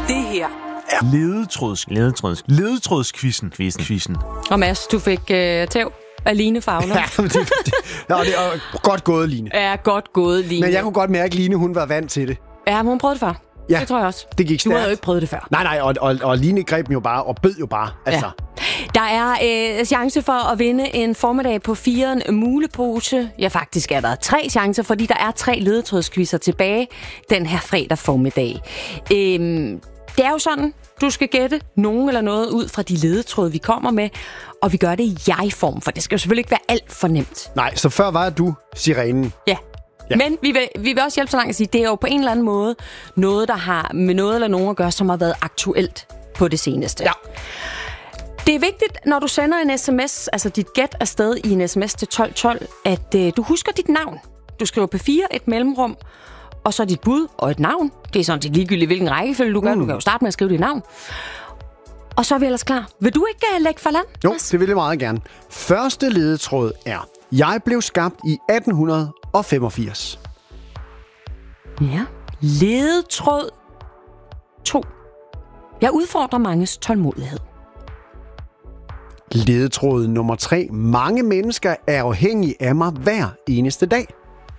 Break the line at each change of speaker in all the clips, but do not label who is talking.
Det her
er ledetrådsquizzen.
Og Mads, du fik tæv af Line Fagner.
Ja, det er godt gået, Line.
Ja, godt gået, Line.
Men jeg kunne godt mærke, at Line hun var vant til det.
Ja, men hun prøvede det før.
Ja,
det tror jeg også.
Det gik stærkt.
Du havde jo ikke prøvet det før.
Nej, og Line greb jo bare og bød jo bare. Altså.
Ja. Der er chance for at vinde en formiddag på 4 mulepose. Ja, faktisk er der 3 chancer, fordi der er 3 ledetrådsquizzer tilbage den her fredag formiddag. Det er jo sådan, du skal gætte nogen eller noget ud fra de ledetråde, vi kommer med, og vi gør det i jeg-form, for det skal jo selvfølgelig ikke være alt for nemt.
Nej, så før var du sirenen.
Ja. Men vi vil også hjælpe så langt at sige, det er jo på en eller anden måde noget, der har med noget eller nogen at gøre, som har været aktuelt på det seneste.
Ja.
Det er vigtigt, når du sender en sms, altså dit gæt afsted i en sms til 1212, at du husker dit navn. Du skriver P4, et mellemrum, og så dit bud og et navn. Det er sådan set ligegyldigt, hvilken rækkefølge du gør. Du kan jo starte med at skrive dit navn. Og så er vi ellers klar. Vil du ikke lægge for land?
Jo, det vil jeg meget gerne. Første ledetråd er: jeg blev skabt i 1885.
Ja. Ledetråd 2. Jeg udfordrer manges tålmodighed.
Ledetråd nummer 3. Mange mennesker er afhængige af mig hver eneste dag.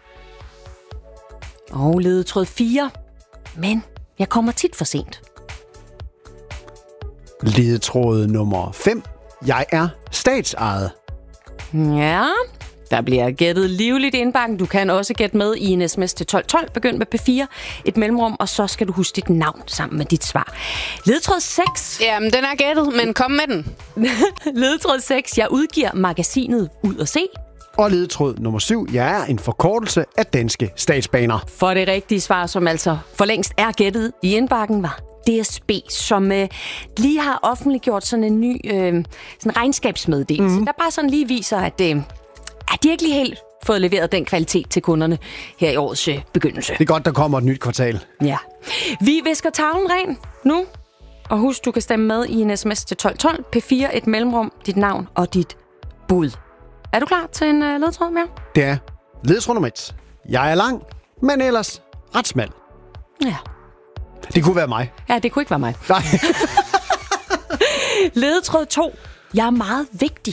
Og ledetråd 4. Men jeg kommer tit for sent.
Ledetråd nummer 5. Jeg er statsejet.
Ja, der bliver gættet livligt i indbakken. Du kan også gætte med i en sms til 1212. Begynd med P4, et mellemrum, og så skal du huske dit navn sammen med dit svar. Ledetråd 6.
Jamen, den er gættet, men kom med den.
Ledetråd 6. Jeg udgiver magasinet Ud og Se.
Og ledetråd nummer 7. Jeg er en forkortelse af Danske Statsbaner.
For det rigtige svar, som altså for længst er gættet i indbakken, var DSB, som lige har offentliggjort sådan en ny sådan regnskabsmeddelelse, der bare sådan lige viser, at de ikke lige helt fået leveret den kvalitet til kunderne her i årets begyndelse.
Det er godt, der kommer et nyt kvartal.
Ja. Vi visker tavlen ren nu. Og husk, du kan stemme med i en sms til 1212. P4, et mellemrum, dit navn og dit bud. Er du klar til en ledetråd mere?
Det er ledetråd nummer 1. Jeg er lang, men ellers ret smal.
Ja.
Det kunne være mig.
Ja, det kunne ikke være mig.
Nej.
Ledetråd 2. Jeg er meget vigtig.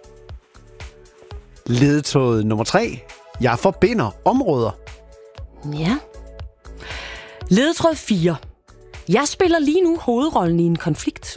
Ledetråd nummer 3. Jeg forbinder områder.
Ja. Ledetråd 4. Jeg spiller lige nu hovedrollen i en konflikt.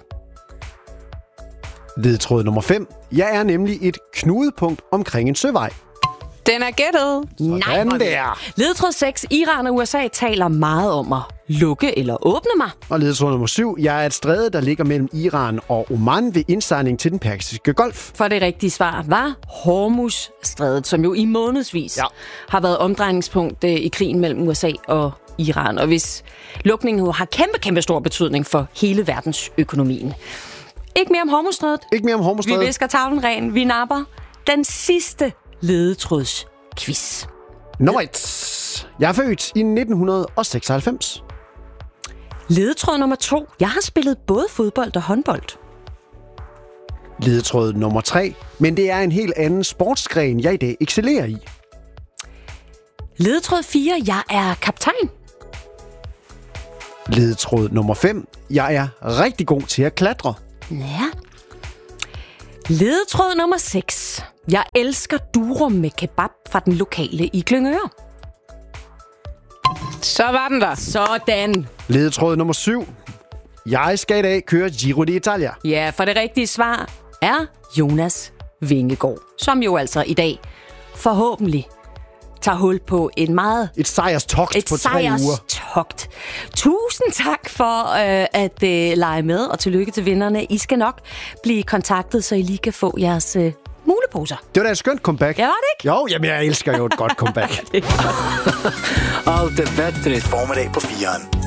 Ledetråd nummer 5. Jeg er nemlig et knudepunkt omkring en søvej.
Den er gættet.
Sådan der.
Ledetråd 6. Iran og USA taler meget om at lukke eller åbne mig.
Og ledetråd nummer 7. Jeg er et stræde, der ligger mellem Iran og Oman ved indsejling til den Persiske Golf.
For det rigtige svar var Hormuzstrædet, som jo i månedsvis har været omdrejningspunkt i krigen mellem USA og Iran. Og hvis lukningen jo har kæmpe stor betydning for hele verdensøkonomien. Ikke mere om Hormuzstrædet.
Ikke mere om Hormuzstrædet.
Vi visker tavlen ren. Vi napper den sidste ledetrådsquiz.
Nummer 1. Jeg er født i 1996.
Ledetråd nummer 2. Jeg har spillet både fodbold og håndbold.
Ledetråd nummer 3. Men det er en helt anden sportsgren, jeg i dag excellerer i.
Ledetråd 4. Jeg er kaptajn.
Ledetråd nummer 5. Jeg er rigtig god til at klatre.
Ja. Ledetråd nummer 6. Jeg elsker durum med kebab fra den lokale i Klyngøre.
Så var den der.
Sådan.
Ledetråd nummer 7. Jeg skal i dag køre Giro d'Italia.
Ja, for det rigtige svar er Jonas Vingegaard, som jo altså i dag forhåbentlig tager hul på et
sejrstogt på 3 uger.
Sejrstogt. Tusind tak for at lege med, og tillykke til vinderne. I skal nok blive kontaktet, så I lige kan få jeres muleposer.
Det var da et skønt comeback.
Ja, var det ikke?
Jo, jamen jeg elsker jo et godt comeback.
Allt är bättre. Formiddag på 4'eren.